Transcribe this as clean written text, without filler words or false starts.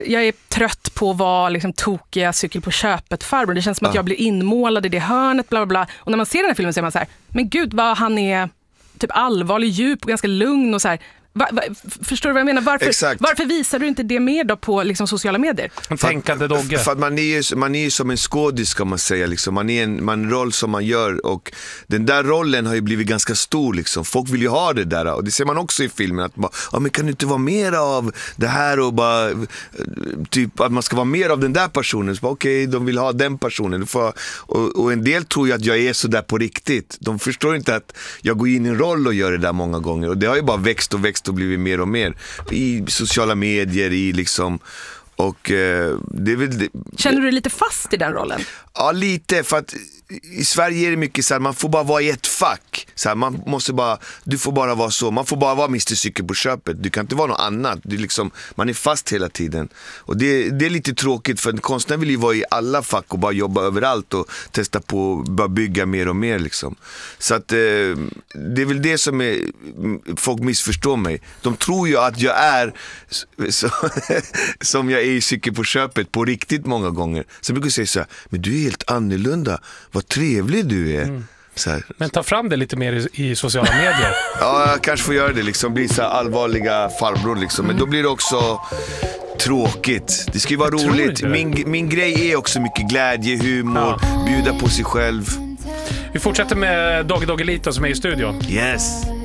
Jag är trött på att vara liksom tokiga cykel på köpet farbror. Det känns som att jag blir inmålad i det hörnet, bla bla bla. Och när man ser den här filmen så är man så här, men gud vad han är typ allvarlig, djup och ganska lugn och så här. Förstår du vad jag menar? Varför visar du inte det mer då på liksom, sociala medier? Tänkande Dogge. För att man är ju som en skådis kan man säga liksom. Man är en roll som man gör, och den där rollen har ju blivit ganska stor liksom. Folk vill ju ha det där, och det ser man också i filmen att men kan du inte vara mer av det här, och bara typ att man ska vara mer av den där personen. Så okej, de vill ha den personen. Och en del tror ju att jag är så där på riktigt. De förstår inte att jag går in i en roll och gör det där många gånger, och det har ju bara växt och blivit mer och mer i sociala medier, i liksom, och det är väl det. Känner du dig lite fast i den rollen? Ja, lite, för att i Sverige är det mycket så här, man får bara vara i ett fack. Så här, du får bara vara så. Man får bara vara Mr. Cykel på köpet. Du kan inte vara något annat. Det är liksom, man är fast hela tiden. Och det är lite tråkigt, för en konstnär vill ju vara i alla fack och bara jobba överallt och testa på att bara bygga mer och mer liksom. Så att det är väl det som är, folk missförstår mig. De tror ju att jag är som jag är i Cykel på köpet på riktigt många gånger. Så jag brukar säga så här, men du är helt annorlunda. Vad trevlig du är. Så här. Men ta fram det lite mer i sociala medier. Ja, jag kanske får göra det liksom, bli så här allvarliga farbror liksom. Men då blir det också tråkigt. Det ska ju vara roligt. Min grej är också mycket glädje, humor, bjuda på sig själv. Vi fortsätter med Dogge Doggelito som är i studion. Yes.